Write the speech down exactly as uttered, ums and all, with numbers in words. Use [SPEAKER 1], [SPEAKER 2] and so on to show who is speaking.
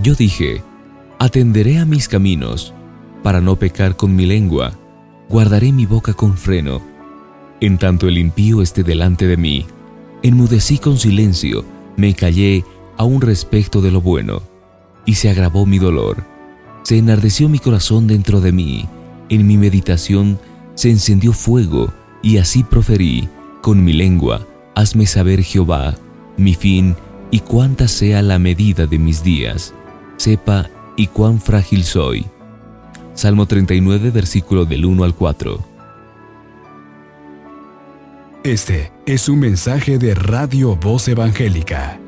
[SPEAKER 1] Yo dije: atenderé a mis caminos, para no pecar con mi lengua, guardaré mi boca con freno. En tanto el impío esté delante de mí, enmudecí con silencio, me callé aún respecto de lo bueno, y se agravó mi dolor. Se enardeció mi corazón dentro de mí, en mi meditación se encendió fuego, y así proferí con mi lengua: hazme saber, Jehová, mi fin y cuánta sea la medida de mis días. Sepa y cuán frágil soy. Salmo treinta y nueve, versículo del uno al cuatro.
[SPEAKER 2] Este es un mensaje de Radio Voz Evangélica.